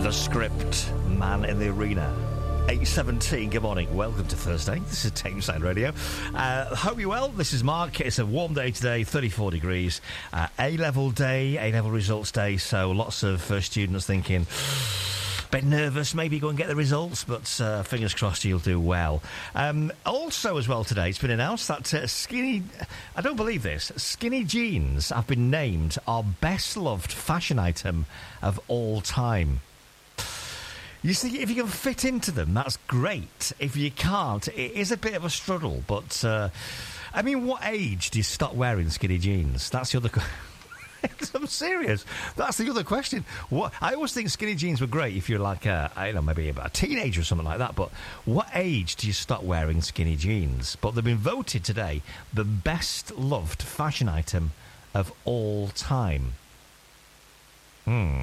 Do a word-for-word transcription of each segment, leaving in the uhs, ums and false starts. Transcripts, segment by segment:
The Script, Man in the Arena. eight seventeen, good morning, welcome to Thursday. This is Tameside Radio. Uh, hope you're well. This is Mark. It's a warm day today, thirty-four degrees. Uh, A-level day, A-level results day, so lots of uh, students thinking, bit nervous, maybe go and get the results, but uh, fingers crossed you'll do well. Um, also as well today, it's been announced that uh, skinny, I don't believe this, skinny jeans have been named our best loved fashion item of all time. You see, if you can fit into them, that's great. If you can't, it is a bit of a struggle. But, uh, I mean, what age do you stop wearing skinny jeans? That's the other question. I'm serious. That's the other question. What I always think skinny jeans were great if you're like, a, I don't know, maybe a teenager or something like that. But what age do you stop wearing skinny jeans? But they've been voted today the best loved fashion item of all time. Hmm.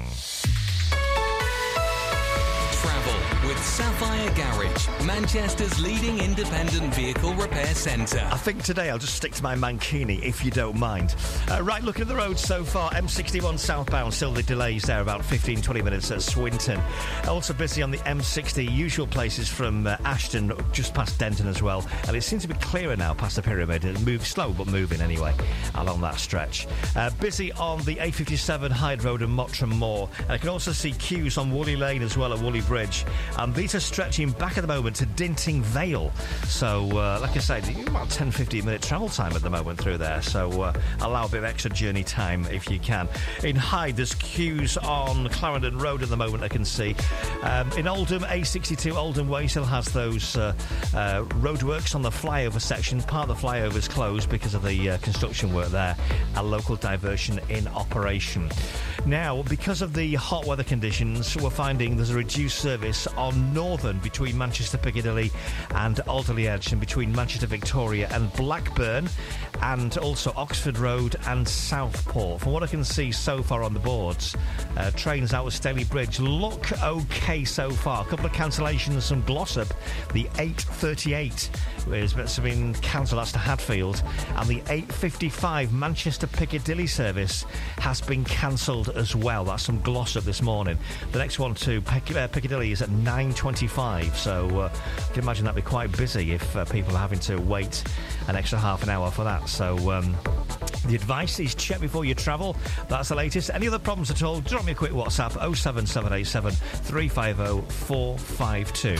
Travel with Sapphire Garage, Manchester's leading independent vehicle repair centre. I think today I'll just stick to my mankini, if you don't mind. Uh, right, looking at the road so far, M sixty-one southbound, still the delays there, about fifteen to twenty minutes at Swinton. Also busy on the M sixty, usual places from uh, Ashton, just past Denton as well. And it seems to be clearer now past the pyramid. It moves slow, but moving anyway, along that stretch. Uh, busy on the A fifty-seven, Hyde Road and Mottram Moor. And I can also see queues on Woolly Lane as well at Woolly Bridge. And these are stretching back at the moment to Dinting Vale. So, uh, like I say, about ten to fifteen minute travel time at the moment through there. So, uh, allow a bit of extra journey time if you can. In Hyde, there's queues on Clarendon Road at the moment, I can see. Um, in Oldham, A sixty-two, Oldham Way still has those uh, uh, roadworks on the flyover section. Part of the flyover is closed because of the uh, construction work there. A local diversion in operation. Now, because of the hot weather conditions, we're finding there's a reduced service on Northern between Manchester Piccadilly and Alderley Edge, and between Manchester Victoria and Blackburn, and also Oxford Road and Southport. From what I can see so far on the boards, uh, trains out of Staley Bridge look okay so far. A couple of cancellations from Glossop. The eight thirty-eight has been cancelled, that's to Hadfield, and the eight fifty-five Manchester Piccadilly service has been cancelled as well. That's from Glossop this morning. The next one to Pic- uh, Piccadilly is at nine twenty-five, so uh, I can imagine that'd be quite busy if uh, people are having to wait an extra half an hour for that. So um, the advice is check before you travel. That's the latest. Any other problems at all, drop me a quick WhatsApp oh seven seven eight seven three five oh four five two.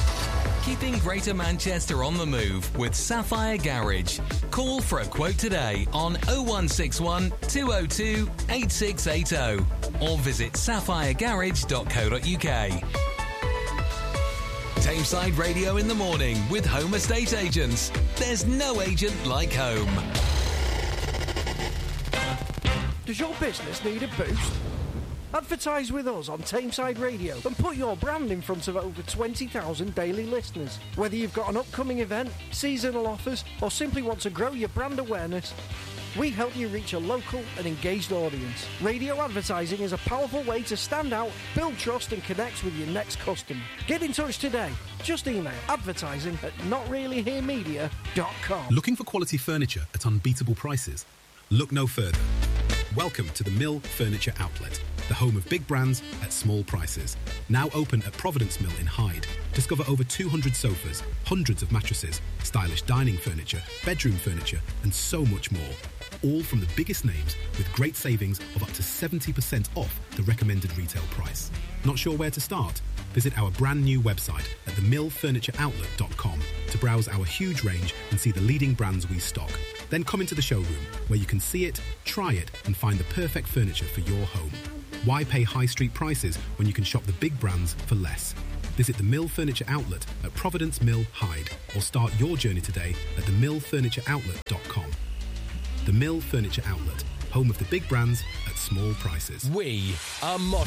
Keeping Greater Manchester on the move with Sapphire Garage. Call for a quote today on oh one six one, two oh two, eight six eight oh or visit sapphire garage dot co dot uk. Tameside Radio in the morning with Home Estate Agents. There's no agent like home. Does your business need a boost? Advertise with us on Tameside Radio and put your brand in front of over twenty thousand daily listeners. Whether you've got an upcoming event, seasonal offers, or simply want to grow your brand awareness, we help you reach a local and engaged audience. Radio advertising is a powerful way to stand out, build trust and connect with your next customer. Get in touch today. Just email advertising at not really here media dot com. Looking for quality furniture at unbeatable prices? Look no further. Welcome to the Mill Furniture Outlet, the home of big brands at small prices. Now open at Providence Mill in Hyde. Discover over two hundred sofas, hundreds of mattresses, stylish dining furniture, bedroom furniture, and so much more. All from the biggest names with great savings of up to seventy percent off the recommended retail price. Not sure where to start? Visit our brand new website at the mill furniture outlet dot com to browse our huge range and see the leading brands we stock. Then come into the showroom where you can see it, try it, and find the perfect furniture for your home. Why pay high street prices when you can shop the big brands for less? Visit the Mill Furniture Outlet at Providence Mill, Hyde, or start your journey today at the mill furniture outlet dot com. The Mill Furniture Outlet, home of the big brands at small prices. We are modern.